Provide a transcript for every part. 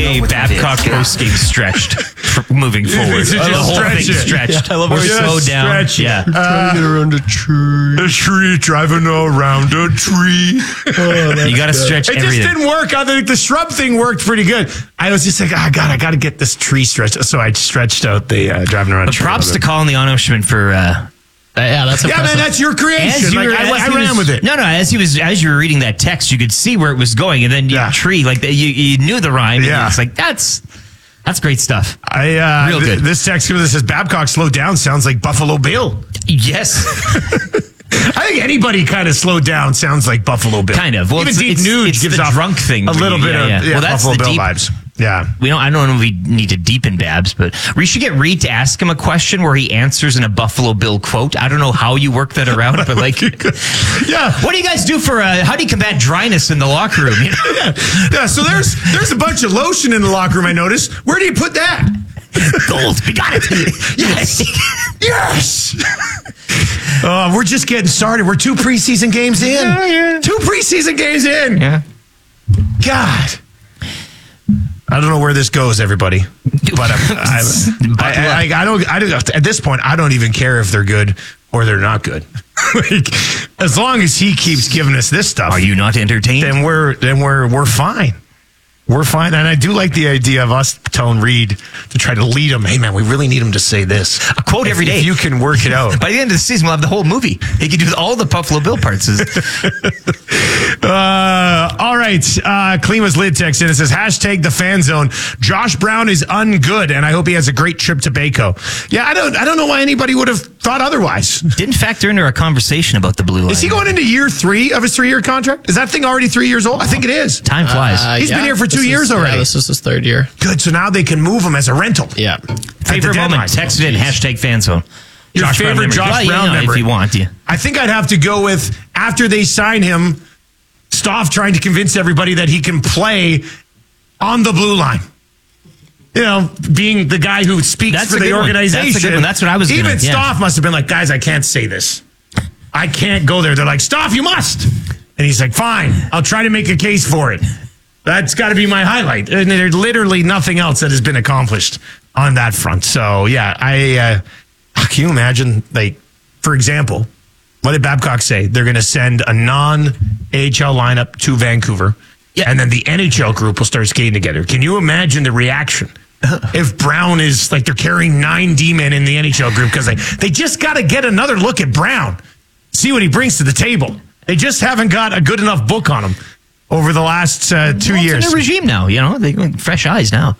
day Babcock post-game stretched moving forward. The whole thing stretched. I love how we slow down. Yeah. Driving around a tree. Driving around a tree. You got to stretch everything. It just didn't work. I think the shrub thing worked pretty good. I was just like, I got to get this tree stretched. So I stretched out the driving around a tree. Props to Colin the Onishman for... that's impressive. Yeah, man, that's your creation. I ran with it. No, as you were reading that text, you could see where it was going, and then tree, like you knew the rhyme. Yeah, and it's like that's great stuff. Real good. This text here that says Babcock slowed down sounds like Buffalo Bill. Yes. I think anybody kind of slowed down sounds like Buffalo Bill. Kind of. Well, even Deep Nuge gives the off drunk thing a little bit of well, that's Buffalo the Bill deep vibes. Yeah. I don't know if we need to deepen Babs, but we should get Reed to ask him a question where he answers in a Buffalo Bill quote. I don't know how you work that around, but like, yeah. What do you guys do for, how do you combat dryness in the locker room? You know? Yeah. So there's a bunch of lotion in the locker room, I noticed. Where do you put that? Gold. We got it. Yes. Yes. We're just getting started. We're 2 preseason games in. Yeah. 2 preseason games in. Yeah. God. I don't know where this goes, everybody. But I don't. At this point, I don't even care if they're good or they're not good. Like, as long as he keeps giving us this stuff, are you not entertained? Then we're fine. We're fine. And I do like the idea of us telling Reed to try to lead him. Hey, man, we really need him to say this. A quote every day. If you can work it out. By the end of the season, we'll have the whole movie. He can do all the Buffalo Bill parts. All right. Klima's lid text in. It says, #TheFanZone. Josh Brown is ungood, and I hope he has a great trip to Baco. Yeah, I don't know why anybody would have thought otherwise. Didn't factor into our conversation about the blue line. Is he going into year 3 of his 3-year contract? Is that thing already 3 years old? I think it is. Time flies. He's been here for 2 years already. Yeah, this is his 3rd year. Good. So now they can move him as a rental. Yeah. Favorite moment? Text it in. #FanZone. Your favorite Josh Brown member. If you want, yeah. I think I'd have to go with, after they sign him, Stoff trying to convince everybody that he can play on the blue line. You know, being the guy who speaks for the organization. That's a good one. That's what I was going to. Even Stoff must have been like, guys, I can't say this. I can't go there. They're like, Stoff, you must. And he's like, fine, I'll try to make a case for it. That's got to be my highlight. And there's literally nothing else that has been accomplished on that front. So, yeah, can you imagine, like, for example, what did Babcock say? They're going to send a non-AHL lineup to Vancouver, and then the NHL group will start skating together. Can you imagine the reaction if Brown is, like, they're carrying 9 D-men in the NHL group because they just got to get another look at Brown, see what he brings to the table. They just haven't got a good enough book on him over the last 2 years. It's a new regime now, you know. They fresh eyes now.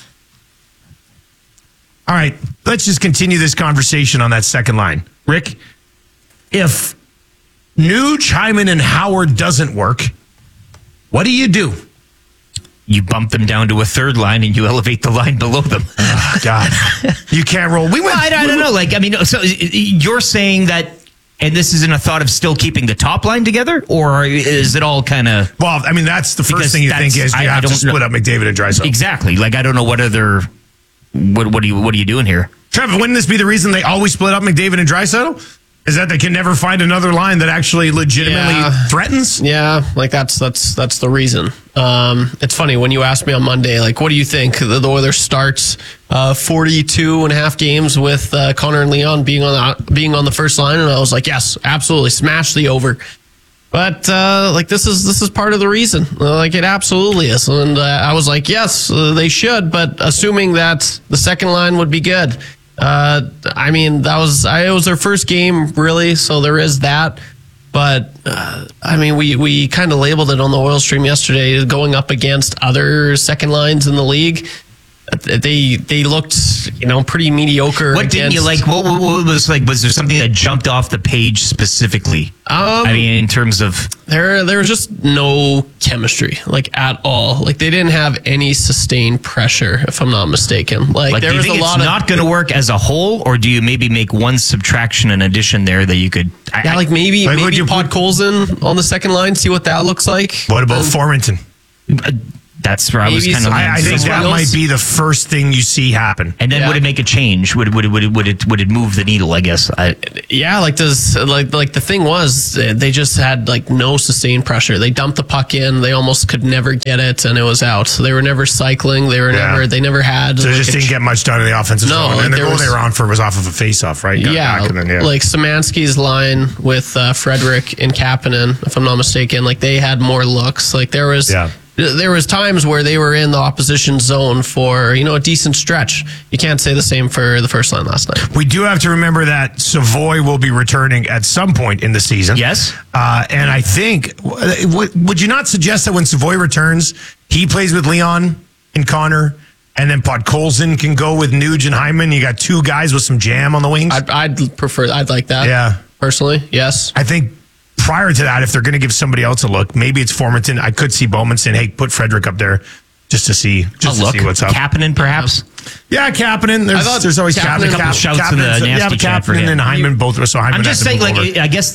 All right, let's just continue this conversation on that second line. Rick, if Nuge, Hyman, and Howard doesn't work, what do? You bump them down to a third line and you elevate the line below them. Oh, God. You can't roll. I don't know. Like, I mean, so you're saying that, and this isn't a thought of still keeping the top line together, or is it all kind of? Well, I mean, that's the first thing you think is you have to split up McDavid and Draisaitl. Exactly. Like, I don't know what other. What are you doing here? Trevor, wouldn't this be the reason they always split up McDavid and Draisaitl? Is that they can never find another line that actually legitimately threatens? Yeah, like that's the reason. It's funny, when you asked me on Monday, like, what do you think? The Oilers starts 42 and a half games with Connor and Leon being on the first line, and I was like, yes, absolutely, smash the over. But like this is part of the reason. Like, it absolutely is. And I was like, yes, they should, but assuming that the second line would be good. I mean, it was their first game, really, so there is that. But I mean, we kind of labeled it on the Oil Stream yesterday, going up against other second lines in the league. They looked, pretty mediocre. What didn't you like? What was like? Was there something that jumped off the page specifically? I mean, in terms of there was just no chemistry, like, at all. Like, they didn't have any sustained pressure, if I'm not mistaken. Like there do you was think a lot it's not going to work as a whole, or do you maybe make one subtraction and addition there that you could? Maybe Podkolzin on the second line, see what that looks like. What about Formenton? That's where I was Maybe kind of. I think that might be the first thing you see happen. And then Yeah. would it make a change? Would it move the needle? I guess. Yeah, like the thing was they just had like no sustained pressure. They dumped the puck in, they almost could never get it, and it was out. So they were never cycling. They never had. So they like, just didn't get much done in the offensive zone. like And the there goal was- they were on for was off of a face-off, right? Got back and then, like Szymanski's line with Frederick and Kapanen, if I'm not mistaken, like they had more looks. Like there was times where they were in the opposition zone for a decent stretch. You can't say the same for the first line last night. We do have to remember that Savoy will be returning at some point in the season. Yes. And I think, would you not suggest that when Savoy returns, he plays with Leon and Connor, and then Podkolzin can go with Nuge and Hyman? You got two guys with some jam on the wings. I'd like that. Yeah. Personally, yes. I think prior to that, if they're going to give somebody else a look, maybe it's Formanton. I could see Bowman saying, "Hey, put Frederick up there just to see what's up." Kapanen, perhaps. Yeah, Kapanen. There's always Kapanen, Kapanen. a couple shouts in the nasty chat for Kapanen him. and Hyman both. So Hyman I'm just saying, I guess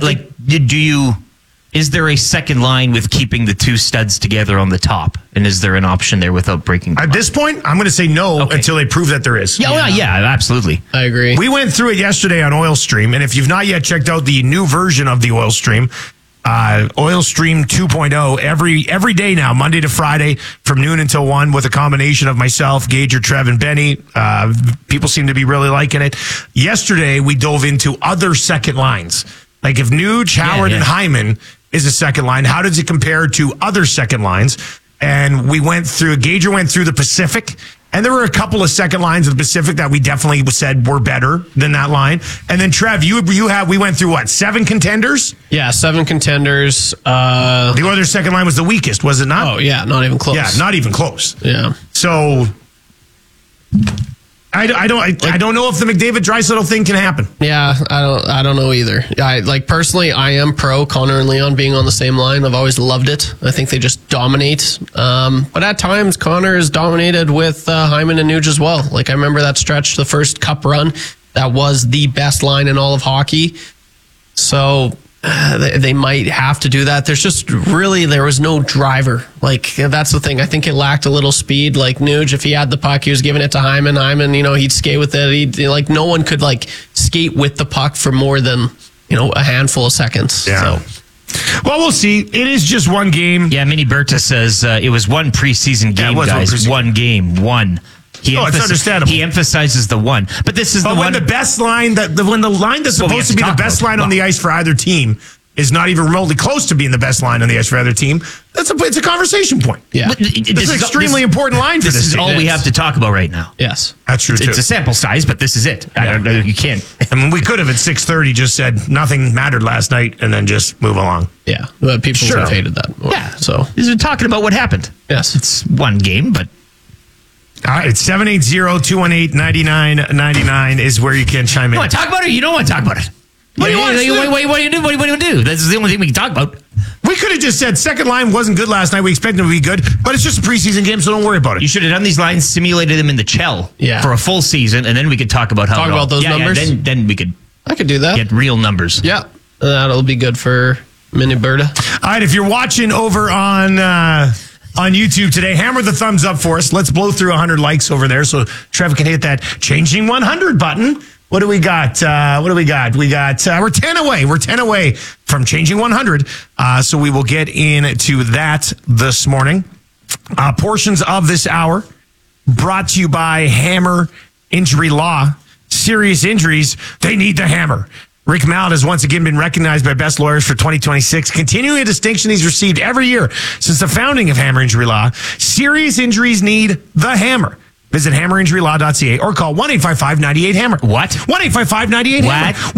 is there a second line with keeping the two studs together on the top? And is there an option there without breaking? at this point, I'm going to say no until they prove that there is. Yeah, absolutely. I agree. We went through it yesterday on Oil Stream, and if you've not yet checked out the new version of the Oil Stream, Oil Stream 2.0, every day now, Monday to Friday, from noon until 1, with a combination of myself, Gager, Trev, and Benny. People seem to be really liking it. Yesterday, we dove into other second lines. Like if Nuge, Howard, and Hyman is a second line, how does it compare to other second lines? And Gager went through the Pacific, and there were a couple of second lines of the Pacific that we definitely said were better than that line. And then Trev, we went through what, 7 contenders? Yeah, 7 contenders. The other second line was the weakest, was it not? Oh yeah, not even close. Yeah, not even close. Yeah. So I don't know if the McDavid Draisaitl thing can happen. Yeah, I don't know either. Personally, I am pro Connor and Leon being on the same line. I've always loved it. I think they just dominate. But at times, Connor is dominated with Hyman and Nuge as well. Like I remember that stretch, the first cup run, that was the best line in all of hockey. So they might have to do that. There was no driver. Like that's the thing. I think it lacked a little speed. Like Nuge, if he had the puck, he was giving it to Hyman. Hyman, he'd skate with it. No one could skate with the puck for more than a handful of seconds. Yeah. So. Well, we'll see. It is just one game. Yeah, Mini Berta says it was one preseason game, guys. One game, one. It's understandable. He emphasizes the one, but this is the when one. the best line when the line that's supposed to be the best line on the ice for either team is not even remotely close to being the best line on the ice for either team, it's a conversation point. Yeah. This is an extremely important line for this. This is all we have to talk about right now. Yes. That's true, too. It's a sample size, but this is it. I don't know. You can't. I mean, we could have at 6:30 just said nothing mattered last night and then just move along. Yeah. But people would have hated that. Yeah. So. We're talking about what happened. Yes. It's one game, but. All right, it's 780-218-9999 is where you can chime in. You want to talk about it or you don't want to talk about it? What do you want to do? What do you do? What do you do? This is the only thing we can talk about. We could have just said second line wasn't good last night. We expect them to be good, but it's just a preseason game, so don't worry about it. You should have done these lines, simulated them in the Chell for a full season, and then we could talk about how those numbers. Yeah, then we could. I could do that. Get real numbers. Yeah, that'll be good for Mini Berta. All right, if you're watching over on YouTube today, hammer the thumbs up for us. Let's blow through 100 likes over there so Trevor can hit that changing 100 button. What do we got? We got, we're 10 away. We're 10 away from changing 100. So we will get into that this morning. Portions of this hour brought to you by Hammer Injury Law. Serious injuries, they need the hammer. Rick Mallet has once again been recognized by Best Lawyers for 2026, continuing a distinction he's received every year since the founding of Hammer Injury Law. Serious injuries need the hammer. Visit hammerinjurylaw.ca or call 1-855-98-HAMMER. What? 1-855-98-HAMMER.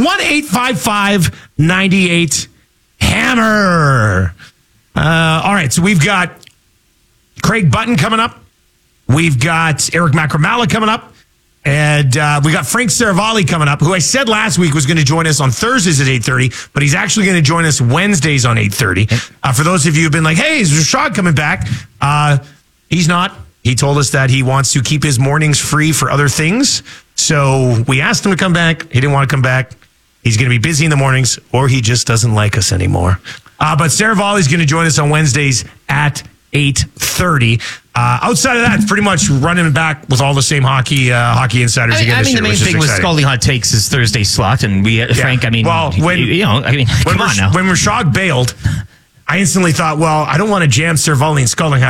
1-855-98-HAMMER. All right, so we've got Craig Button coming up. We've got Eric Macramala coming up. And we got Frank Saravalli coming up, who I said last week was going to join us on Thursdays at 8:30, but he's actually going to join us Wednesdays on 8:30. For those of you who've been like, hey, is Rashad coming back? He's not. He told us that he wants to keep his mornings free for other things. So we asked him to come back. He didn't want to come back. He's going to be busy in the mornings, or he just doesn't like us anymore. But Saravalli's going to join us on Wednesdays at 8:30. Outside of that, it's pretty much running back with all the same hockey insiders again this year, the main which is thing with exciting. Scalding Hot Takes is Thursday slot, and Frank, when come on now. When Rashad bailed, I instantly thought, well, I don't want to jam Cervalli and Scalding